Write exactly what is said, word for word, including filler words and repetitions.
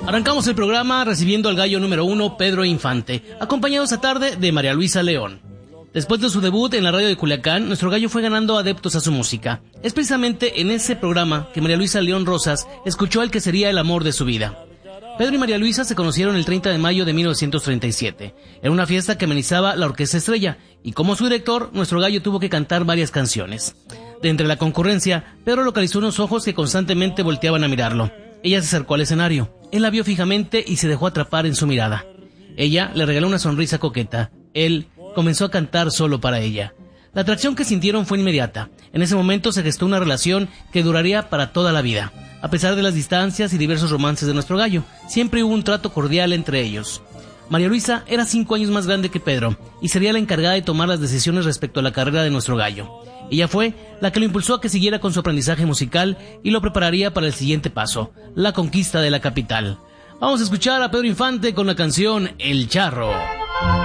Arrancamos el programa recibiendo al gallo número uno, Pedro Infante, acompañado esta tarde de María Luisa León. Después de su debut en la radio de Culiacán, nuestro gallo fue ganando adeptos a su música. Es precisamente en ese programa que María Luisa León Rosas escuchó al que sería el amor de su vida. Pedro y María Luisa se conocieron el treinta de mayo de mil novecientos treinta y siete, en una fiesta que amenizaba la Orquesta Estrella, y como su director, nuestro gallo tuvo que cantar varias canciones. De entre la concurrencia, Pedro localizó unos ojos que constantemente volteaban a mirarlo. Ella se acercó al escenario, él la vio fijamente y se dejó atrapar en su mirada. Ella le regaló una sonrisa coqueta, él comenzó a cantar solo para ella. La atracción que sintieron fue inmediata. En ese momento se gestó una relación que duraría para toda la vida. A pesar de las distancias y diversos romances de nuestro gallo, siempre hubo un trato cordial entre ellos. María Luisa era cinco años más grande que Pedro y sería la encargada de tomar las decisiones respecto a la carrera de nuestro gallo. Ella fue la que lo impulsó a que siguiera con su aprendizaje musical y lo prepararía para el siguiente paso, la conquista de la capital. Vamos a escuchar a Pedro Infante con la canción El Charro.